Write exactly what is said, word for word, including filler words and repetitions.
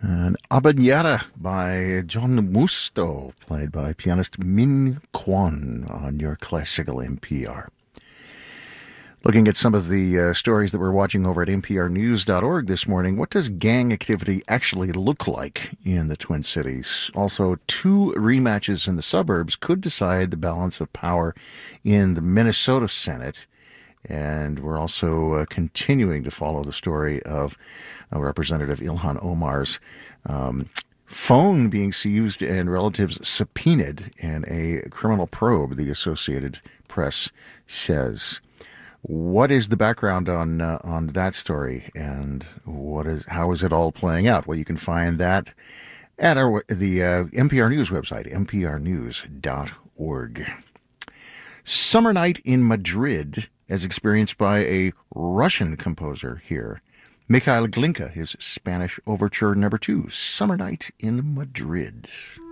And Habanera by John Musto, played by pianist Min Kwon on your classical N P R. Looking at some of the uh, stories that we're watching over at N P R news dot org this morning, what does gang activity actually look like in the Twin Cities? Also, two rematches in the suburbs could decide the balance of power in the Minnesota Senate. And we're also uh, continuing to follow the story of uh, Representative Ilhan Omar's um, phone being seized and relatives subpoenaed in a criminal probe, the Associated Press says. What is the background on uh, on that story, and what is how is it all playing out? Well, you can find that at our the uh, N P R News website, N P R news dot org. Summer Night in Madrid, as experienced by a Russian composer here. Mikhail Glinka, his Spanish Overture Number Two, Summer Night in Madrid.